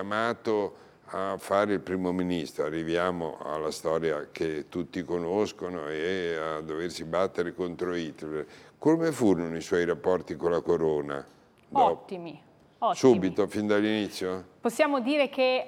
chiamato a fare il primo ministro, arriviamo alla storia che tutti conoscono e a doversi battere contro Hitler. Come furono i suoi rapporti con la corona? Ottimi. Subito, fin dall'inizio? Possiamo dire che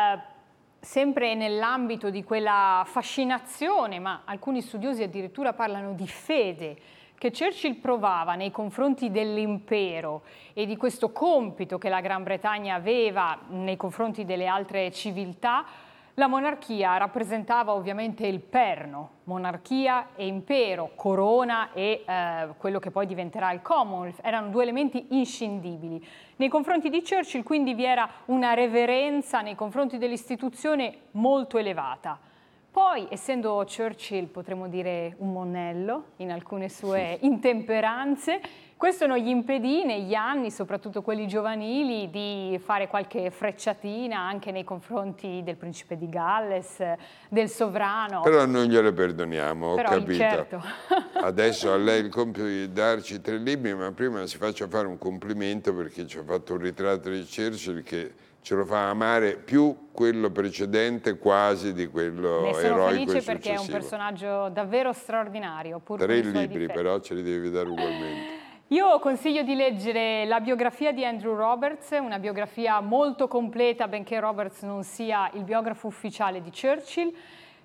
sempre nell'ambito di quella fascinazione, ma alcuni studiosi addirittura parlano di fede, che Churchill provava nei confronti dell'impero e di questo compito che la Gran Bretagna aveva nei confronti delle altre civiltà, la monarchia rappresentava ovviamente il perno, monarchia e impero, corona e quello che poi diventerà il Commonwealth, erano due elementi inscindibili. Nei confronti di Churchill quindi vi era una reverenza nei confronti dell'istituzione molto elevata. Poi, essendo Churchill, potremmo dire, un monello in alcune sue intemperanze, questo non gli impedì negli anni, soprattutto quelli giovanili, di fare qualche frecciatina anche nei confronti del principe di Galles, del sovrano. Però noi glielo perdoniamo, ho capito. Certo. Adesso a lei il compito di darci 3 libri, ma prima si faccia fare un complimento perché ci ha fatto un ritratto di Churchill che ce lo fa amare più quello precedente quasi di quello eroico e successivo. Ne sono felice perché è un personaggio davvero straordinario. 3 libri però ce li devi dare ugualmente. Io consiglio di leggere la biografia di Andrew Roberts, una biografia molto completa, benché Roberts non sia il biografo ufficiale di Churchill.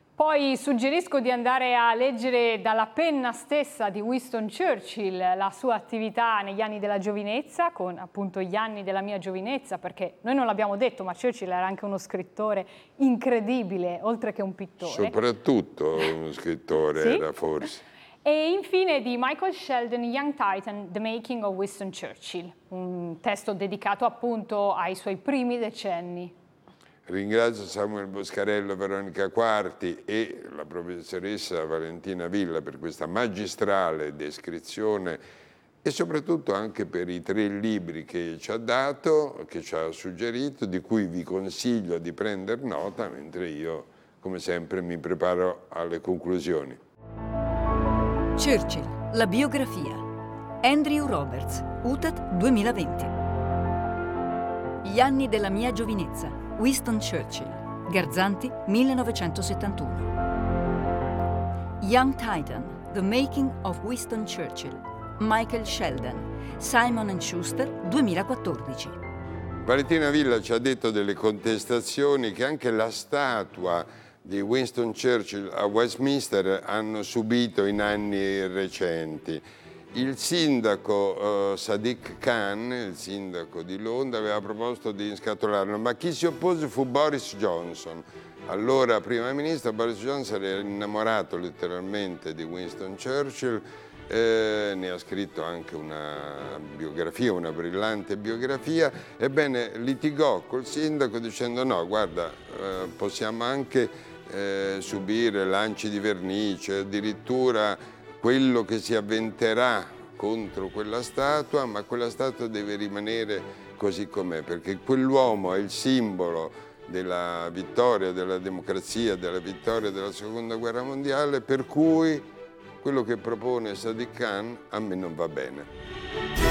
Poi suggerisco di andare a leggere dalla penna stessa di Winston Churchill la sua attività negli anni della giovinezza, con appunto Gli anni della mia giovinezza, perché noi non l'abbiamo detto, ma Churchill era anche uno scrittore incredibile, oltre che un pittore. Soprattutto uno scrittore sì? era forse. E infine di Michael Sheldon, Young Titan, The Making of Winston Churchill, un testo dedicato appunto ai suoi primi decenni. Ringrazio Samuel Boscarello, Veronica Quarti e la professoressa Valentina Villa per questa magistrale descrizione e soprattutto anche per i 3 libri che ci ha dato, che ci ha suggerito, di cui vi consiglio di prendere nota, mentre io, come sempre, mi preparo alle conclusioni. Churchill, la biografia. Andrew Roberts, UTAT 2020. Gli anni della mia giovinezza. Winston Churchill. Garzanti, 1971. Young Titan, The Making of Winston Churchill. Michael Sheldon. Simon & Schuster, 2014. Valentina Villa ci ha detto delle contestazioni che anche la statua di Winston Churchill a Westminster hanno subito in anni recenti. Il sindaco Sadiq Khan, il sindaco di Londra, aveva proposto di inscatolarlo, ma chi si oppose fu Boris Johnson. Allora primo ministro Boris Johnson era innamorato letteralmente di Winston Churchill, ne ha scritto anche una biografia, una brillante biografia, ebbene litigò col sindaco dicendo no, guarda, possiamo anche subire lanci di vernice, addirittura quello che si avventerà contro quella statua, ma quella statua deve rimanere così com'è, perché quell'uomo è il simbolo della vittoria della democrazia, della vittoria della Seconda Guerra Mondiale, per cui quello che propone Sadiq Khan a me non va bene.